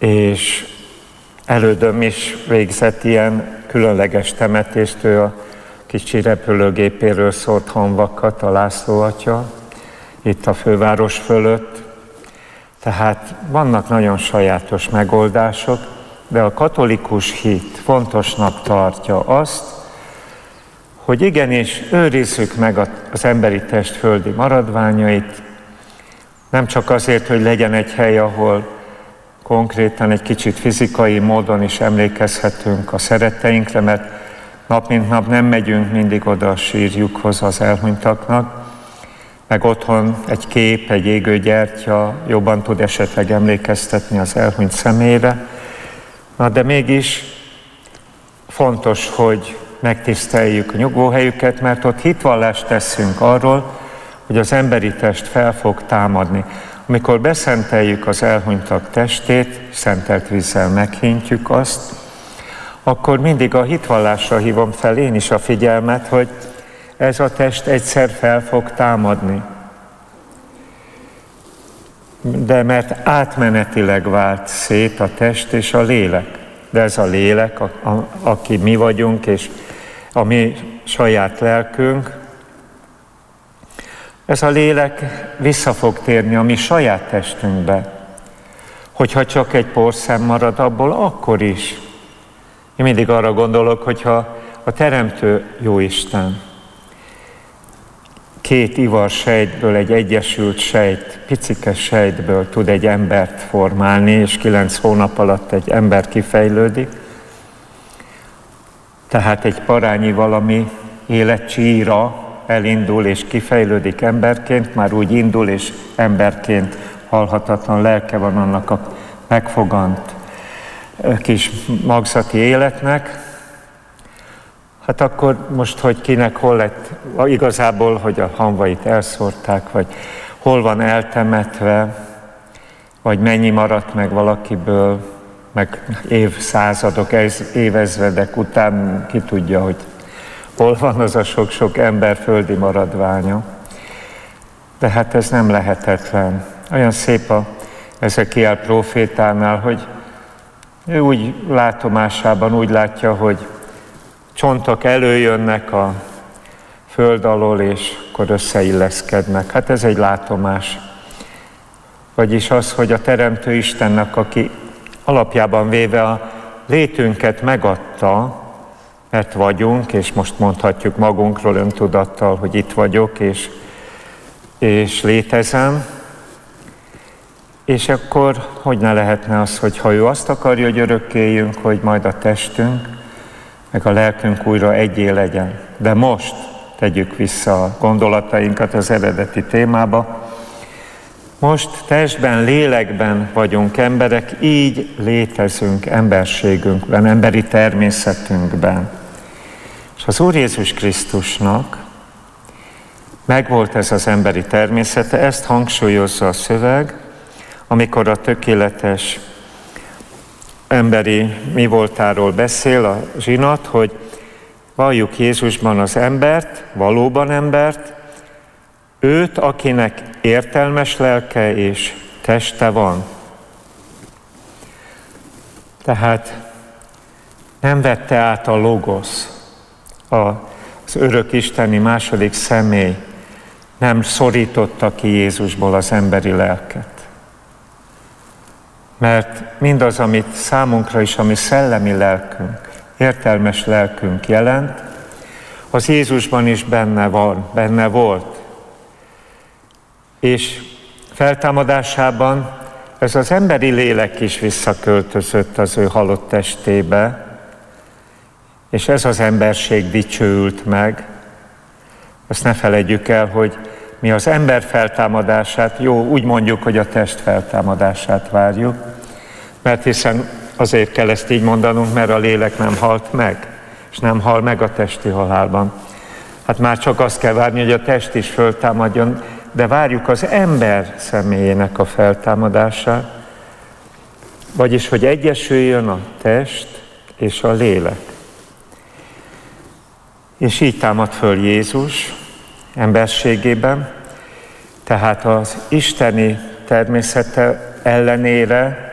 és elődöm is végzett ilyen különleges temetést, ő a kicsi repülőgépéről szólt hamvakat, a László atya, itt a főváros fölött. Tehát vannak nagyon sajátos megoldások, de a katolikus hit fontosnak tartja azt, hogy igenis őrizzük meg az emberi test földi maradványait, nem csak azért, hogy legyen egy hely, ahol konkrétan egy kicsit fizikai módon is emlékezhetünk a szeretteinkre, mert nap mint nap nem megyünk mindig oda a sírjukhoz az elhunytaknak, meg otthon egy kép, egy égő gyertya jobban tud esetleg emlékeztetni az elhunyt személyre. Na de mégis fontos, hogy megtiszteljük a nyugvóhelyüket, mert ott hitvallást teszünk arról, hogy az emberi test fel fog támadni. Amikor beszenteljük az elhunytak testét, szentelt vízzel meghintjük azt, akkor mindig a hitvallásra hívom fel én is a figyelmet, hogy ez a test egyszer fel fog támadni. De mert átmenetileg vált szét a test és a lélek. De ez a lélek, aki mi vagyunk, és a mi saját lelkünk, ez a lélek vissza fog térni a mi saját testünkbe. Hogyha csak egy porszem marad abból, akkor is. Én mindig arra gondolok, hogyha a Teremtő Jóisten két ivar sejtből, egy egyesült sejt, picike sejtből tud egy embert formálni, és 9 hónap alatt egy ember kifejlődik, tehát egy parányi valami életcsíra elindul és kifejlődik emberként, már úgy indul és emberként halhatatlan lelke van annak a megfogant kis magzati életnek. Hát akkor most, hogy kinek hol lett, igazából, hogy a hamvait elszórták, vagy hol van eltemetve, vagy mennyi maradt meg valakiből, meg évszázadok, évezredek után ki tudja, hogy hol van az a sok-sok ember földi maradványa. De hát ez nem lehetetlen. Olyan szép a Ezekiel prófétánál, hogy ő úgy látomásában úgy látja, hogy csontok előjönnek a föld alól, és akkor összeilleszkednek. Hát ez egy látomás. Vagyis az, hogy a Teremtő Istennek, aki alapjában véve a létünket megadta, mert vagyunk, és most mondhatjuk magunkról öntudattal, hogy itt vagyok, és létezem, és akkor hogy ne lehetne az, hogy ha ő azt akarja, hogy örökké éljünk, hogy majd a testünk, meg a lelkünk újra egyé legyen. De most tegyük vissza a gondolatainkat az eredeti témába. Most testben, lélekben vagyunk emberek, így létezünk emberségünkben, emberi természetünkben. És az Úr Jézus Krisztusnak megvolt ez az emberi természete, ezt hangsúlyozza a szöveg, amikor a tökéletes emberi mi voltáról beszél a zsinat, hogy valljuk Jézusban az embert, valóban embert, őt, akinek értelmes lelke és teste van. Tehát nem vette át a logosz, az örök isteni második személy, nem szorította ki Jézusból az emberi lelket. Mert mindaz, amit számunkra is, ami szellemi lelkünk, értelmes lelkünk jelent, az Jézusban is benne van, benne volt. És feltámadásában ez az emberi lélek is visszaköltözött az ő halott testébe, és ez az emberség dicsőült meg. Azt ne feledjük el, hogy mi az ember feltámadását, jó, úgy mondjuk, hogy a test feltámadását várjuk, mert hiszen azért kell ezt így mondanunk, mert a lélek nem halt meg, és nem hal meg a testi halálban. Hát már csak azt kell várni, hogy a test is föltámadjon, de várjuk az ember személyének a feltámadását, vagyis, hogy egyesüljön a test és a lélek. És így támad föl Jézus emberségében, tehát az isteni természete ellenére